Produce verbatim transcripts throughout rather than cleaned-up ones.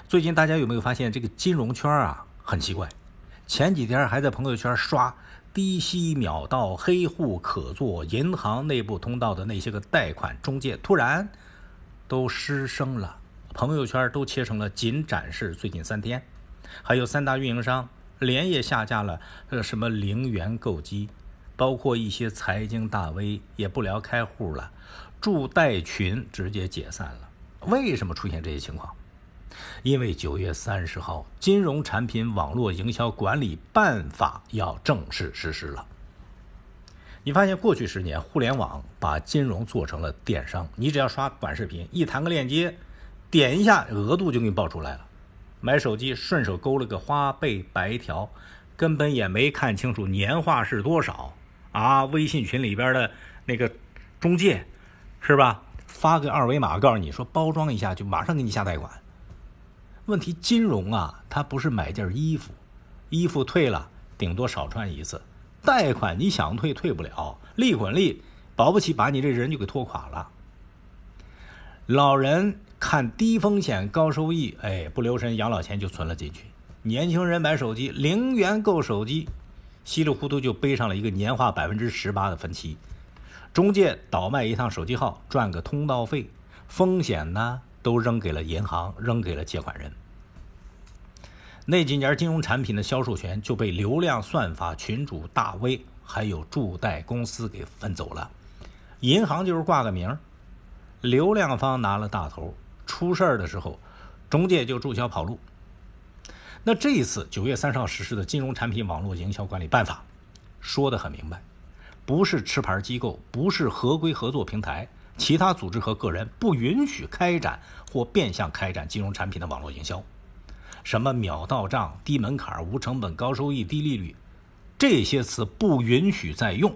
最近大家有没有发现这个金融圈啊很奇怪？前几天还在朋友圈刷低息秒到黑户可做银行内部通道的那些个贷款中介，突然都失声了，朋友圈都切成了仅展示最近三天。还有三大运营商连夜下架了呃什么零元购机，包括一些财经大 V 也不聊开户了，助贷群直接解散了。为什么出现这些情况？因为九月三十号，金融产品网络营销管理办法要正式实施了。你发现过去十年，互联网把金融做成了电商，你只要刷短视频，一弹个链接，点一下额度就给你报出来了。买手机顺手勾了个花呗白条，根本也没看清楚年化是多少啊！微信群里边的那个中介是吧？发个二维码告诉你说包装一下，就马上给你下贷款。问题金融啊，它不是买件衣服，衣服退了顶多少穿一次，贷款你想退退不了，利滚利，保不齐把你这人就给拖垮了。老人看低风险高收益，哎，不留神养老钱就存了进去。年轻人买手机，零元购手机，稀里糊涂就背上了一个年化百分之十八的分期。中介倒卖一趟手机号赚个通道费，风险呢都扔给了银行，扔给了借款人。那几年金融产品的销售权就被流量算法群主大 V 还有助贷公司给分走了。银行就是挂个名，流量方拿了大头，出事的时候中介就注销跑路。那这一次九月三十号实施的金融产品网络营销管理办法说得很明白，不是持牌机构，不是合规合作平台，其他组织和个人不允许开展或变相开展金融产品的网络营销。什么秒到账、低门槛、无成本、高收益、低利率，这些词不允许再用。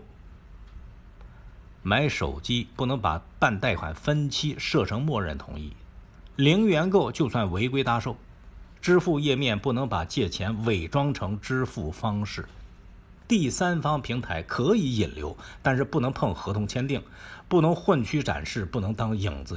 买手机不能把办贷款分期设成默认同意，零元购就算违规搭售，支付页面不能把借钱伪装成支付方式。第三方平台可以引流，但是不能碰合同签订，不能混区展示，不能当影子